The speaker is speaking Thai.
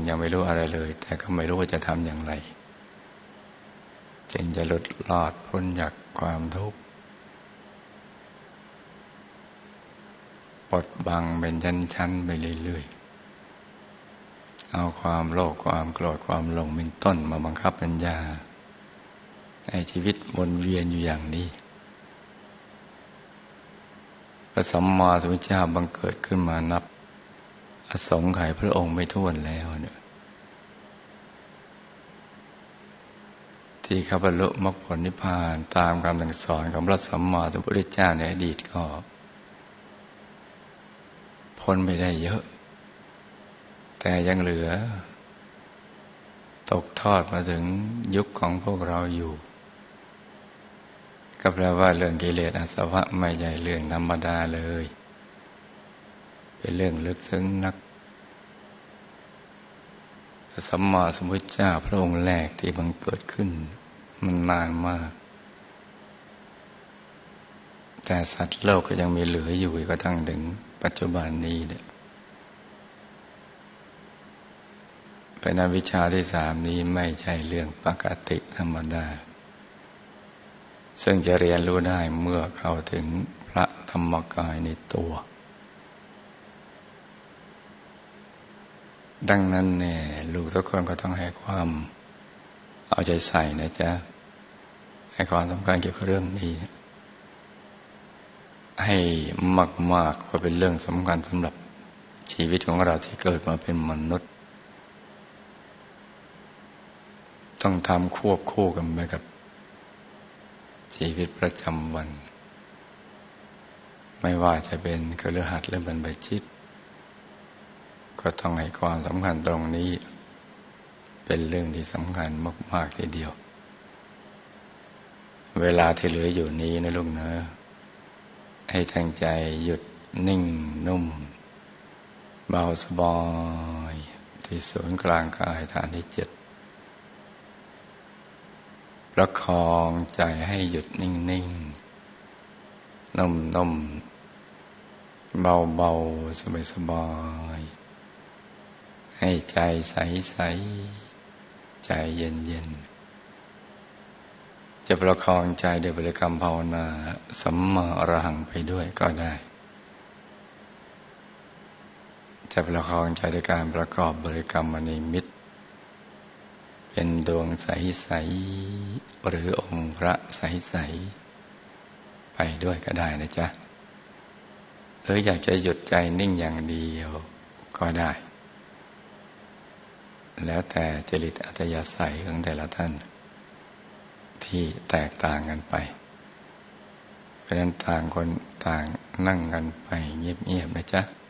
ยังไม่รู้อะไรเลยแต่ก็ไม่รู้ว่าจะทำอย่างไรจึงจะหลุดรอดพ้นจากความทุกข์ปลดบังเป็นชั้นๆไปเรื่อยๆเอาความโลภความโกรธความหลงเป็นต้นมาบังคับปัญญาให้ชีวิตวนเวียนอยู่อย่างนี้พระสัมมาสัมพุทธเจ้าบังเกิดขึ้นมานับอสงไขยพระองค์ไม่ถ้วนแล้วเนี่ยที่เขาบรรลุมรรคผลนิพพานตามคำสั่งสอนของพระสัมมาสัมพุทธเจ้าในอดีตก็พ้นไปได้เยอะแต่ยังเหลือตกทอดมาถึงยุคของพวกเราอยู่ก็แปลว่าเรื่องกิเลสอาสวะไม่ใช่เรื่องธรรมดาเลยเป็นเรื่องลึกซึ้งนักพระสัมมาสัมพุทธเจ้าพระองค์แรกที่บังเกิดขึ้นมันนานมากแต่สัตว์โลกก็ยังมีเหลืออยู่ก็ทั้งถึงปัจจุบันนี้เนี่ยเป็นอวิชชาที่3นี้ไม่ใช่เรื่องปกติธรรมดาซึ่งจะเรียนรู้ได้เมื่อเข้าถึงพระธรรมกายในตัวดังนั้นเนี่ยลูกทุกคนก็ต้องให้ความเอาใจใส่นะจ๊ะให้ความสำคัญเกี่ยวกับเรื่องนี้ให้มากๆเพราะเป็นเรื่องสำคัญสำหรับชีวิตของเราที่เกิดมาเป็นมนุษย์ต้องทำควบคู่กันไปกับชีวิตประจำวันไม่ว่าจะเป็นคฤหัสถ์หรือบรรพชิตก็ต้องให้ความสำคัญตรงนี้เป็นเรื่องที่สำคัญมากๆทีเดียวเวลาที่เหลืออยู่นี้นะลูกนะให้ตั้งใจหยุดนิ่งนุ่มเบาสบายที่ศูนย์กลางกายฐานที่7ประคองใจให้หยุดนิ่งๆนุ่มๆเบาๆสบายๆให้ใจใสๆใจเย็นๆจะประคองใจด้วยบริกรรมภาวนาสัมมาอรหังไปด้วยก็ได้จะประคองใจด้วยการประกอบบริกรรมนิมิตเป็นดวงใสๆหรือองค์พระใสๆไปด้วยก็ได้นะจ๊ะหรืออยากจะหยุดใจนิ่งอย่างเดียวก็ได้แล้วแต่จริตอัธยาศัยของแต่ละท่านที่แตกต่างกันไปเพราะฉะนั้นต่างคนต่างนั่งกันไปเงียบๆนะจ๊ะ